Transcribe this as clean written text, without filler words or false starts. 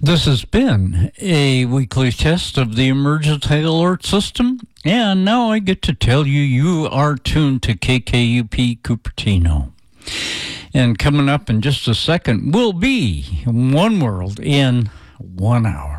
This has been a weekly test of the emergency alert system, and now I get to tell you you are tuned to KKUP Cupertino. And coming up in just a second will be One World in 1 hour.